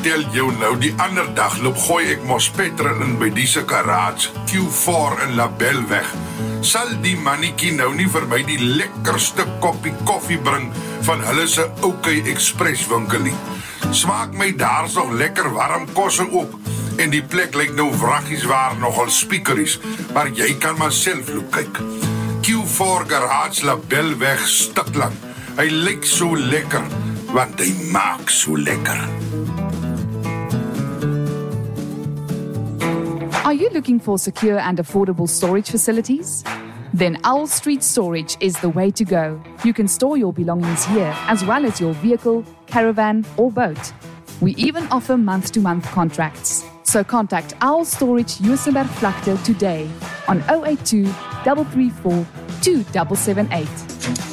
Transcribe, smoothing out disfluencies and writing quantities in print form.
vertel jou nou, die ander dag loop gooi ek mos petrol in by die se garage, Q4 in Labelweg. Sal die mannetjie nou nie vir my die lekkerste koppie koffie bring van hulle se OK Express winkel nie. Smaak my daar's nog lekker warm kosse ook, en die plek lyk nou wraggies waar nogal speakeries, maar jy kan maar self loop kyk. Q4 Garage Labelweg Stikland. Hy lyk so lekker, want hy maak so lekker. Are you looking for secure and affordable storage facilities? Then Owl Street Storage is the way to go. You can store your belongings here, as well as your vehicle, caravan, or boat. We even offer month-to-month contracts. So contact Owl Storage Juisenberg Vlakte today on 082 334 2778.